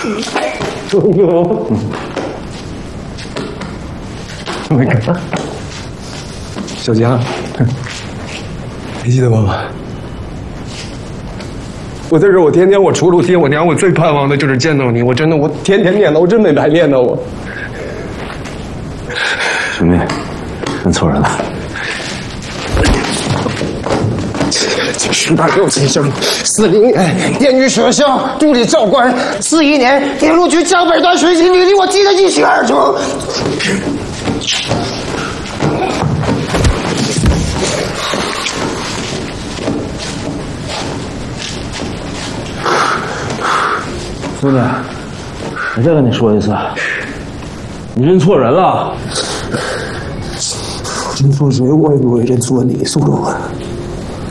忠哥，没看。小江，还记得我吗？我在这，我天天我除了见我娘，我最盼望的就是见到你。我真的，我天天念叨，我真没白念叨我。 兄弟，认错人了。 18、6生，40年电女学校助理教官，41年铁路局江北段水井履历，我记得一清二楚。 兄弟，我再跟你说一次，你认错人了。 认错谁？我也不会认错你，苏总。